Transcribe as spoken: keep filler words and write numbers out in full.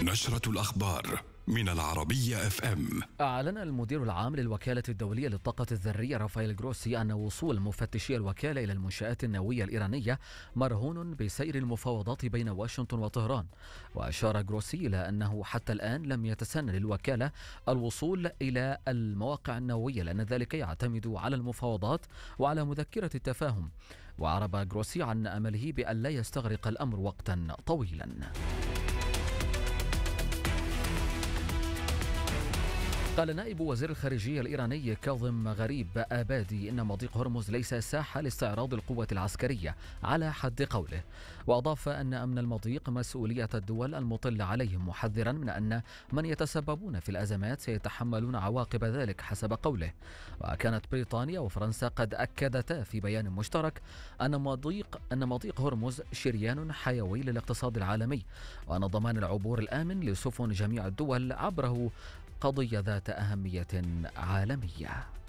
نشرة الأخبار من العربية اف ام. أعلن المدير العام للوكالة الدولية للطاقة الذرية رافائيل جروسي أن وصول مفتشي الوكالة إلى المنشآت النووية الإيرانية مرهون بسير المفاوضات بين واشنطن وطهران. وأشار جروسي إلى أنه حتى الآن لم يتسنى للوكالة الوصول إلى المواقع النووية لأن ذلك يعتمد على المفاوضات وعلى مذكرة التفاهم. وأعرب جروسي عن أمله بأن لا يستغرق الأمر وقتا طويلا. قال نائب وزير الخارجية الإيراني كاظم غريب آبادي إن مضيق هرمز ليس ساحة لاستعراض القوة العسكرية على حد قوله. وأضاف أن أمن المضيق مسؤولية الدول المطلة عليه، محذرا من أن من يتسببون في الأزمات سيتحملون عواقب ذلك حسب قوله. وكانت بريطانيا وفرنسا قد أكدتا في بيان مشترك أن مضيق أن مضيق هرمز شريان حيوي للاقتصاد العالمي، وأن ضمان العبور الآمن لسفن جميع الدول عبره قضية ذات أهمية عالمية.